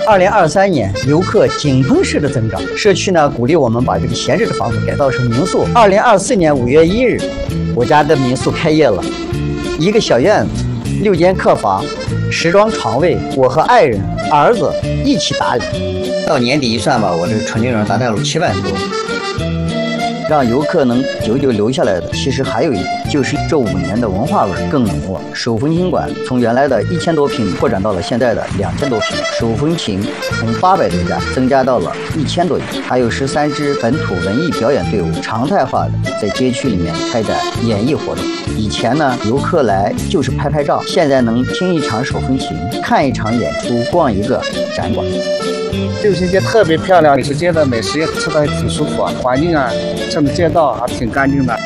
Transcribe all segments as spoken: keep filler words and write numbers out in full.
二零二三年游客井喷式的增长，社区呢鼓励我们把这个闲置的房子改造成民宿。二零二四年五月一日，我家的民宿开业了，一个小院子，六间客房，十张床位，我和爱人、儿子一起打理。到年底一算吧，我这个纯利润达到了七万多。让游客能久久留下来的，其实还有一点，就是这五年的文化味更浓了。手风琴馆从原来的一千多平米扩展到了现在的两千多平，手风琴从八百多家增加到了一千多家，还有十三支本土文艺表演队伍常态化的在街区里面开展演艺活动。以前呢，游客来就是拍拍照，现在能听一场手风琴，看一场演出，逛一个展馆。 六星街特别漂亮，美食街的美食也吃的挺舒服啊，环境啊，这种街道还挺干净的。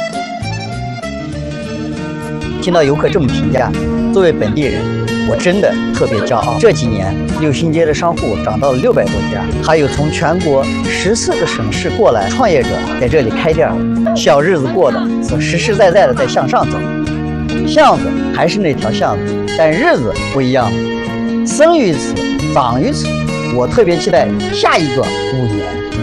听到游客这么评价，作为本地人，我真的特别骄傲。这几年，六星街的商户涨到了六百多家，还有从全国十四个省市过来创业者在这里开店，小日子过得是实实在在的在向上走。巷子还是那条巷子，但日子不一样了。生于此，长于此。我特别期待下一个五年。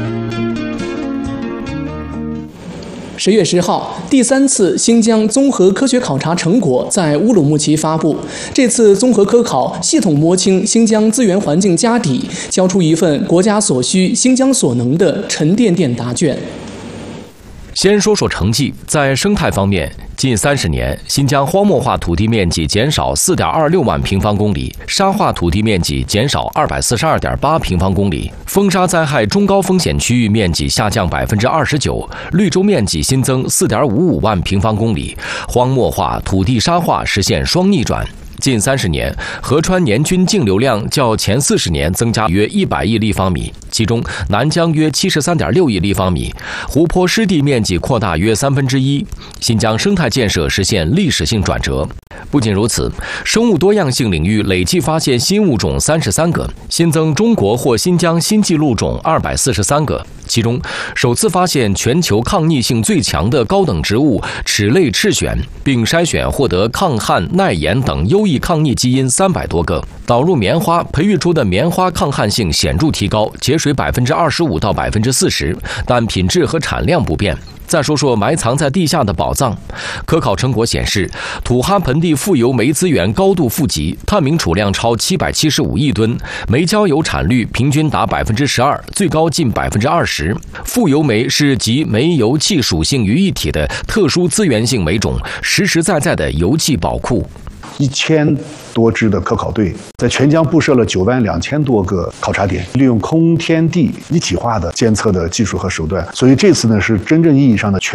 十月十号，第三次新疆综合科学考察成果在乌鲁木齐发布。这次综合科考系统摸清新疆资源环境家底，交出一份国家所需、新疆所能的沉甸甸答卷。 先说说成绩，在生态方面，近三十年，新疆荒漠化土地面积减少 四点二六万平方公里，沙化土地面积减少 二百四十二点八平方公里，风沙灾害中高风险区域面积下降 百分之二十九， 绿洲面积新增 四点五五万平方公里，荒漠化、土地沙化实现双逆转。近三十年，合川年均净流量较前四十年增加约一百亿立方米，其中南疆约七十三点六亿立方米，湖泊湿地面积扩大约三分之一。新疆生态建设实现历史性转折。不仅如此，生物多样性领域累计发现新物种三十三个，新增中国或新疆新纪录种二百四十三个。其中，首次发现全球抗逆性最强的高等植物齿类赤藓，并筛选获得抗旱、耐盐等优异抗逆基因三百多个。导入棉花，培育出的棉花抗旱性显著提高，节水百分之二十五到百分之四十，但品质和产量不变。再说说埋藏在地下的宝藏，科考成果显示，土哈盆地富油煤资源高度富集，探明储量超七百七十五亿吨，煤焦油产率平均达百分之十二，最高近百分之二十。富油煤是集煤油气属性于一体的特殊资源性煤种，实实在在的油气宝库。 一千多支的科考队在全疆布设了九万两千多个考察点，利用空天地一体化的监测的技术和手段，所以这次呢是真正意义上的全